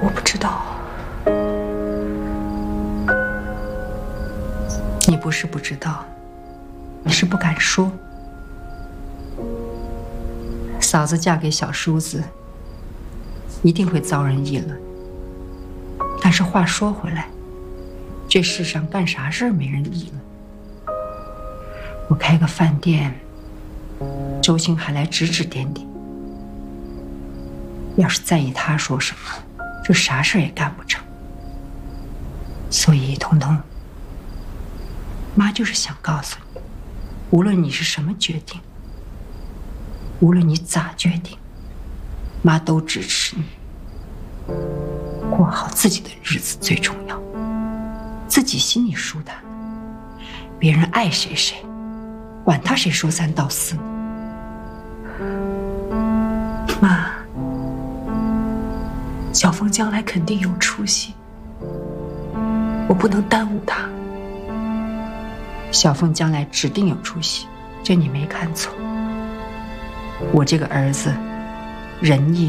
我不知道。 你不是不知道，你是不敢说。嫂子嫁给小叔子，一定会遭人议论。但是话说回来，这世上干啥事儿没人议论？我开个饭店，周兴还来指指点点。要是在意他说什么，就啥事儿也干不成。所以，彤彤，妈就是想告诉你，无论你是什么决定，无论你咋决定，妈都支持你。过好自己的日子最重要，自己心里舒坦，别人爱谁谁，管他谁说三道四呢。 妈，小凤将来肯定有出息，我不能耽误她。 小凤将来指定有出息，这你没看错。我这个儿子仁义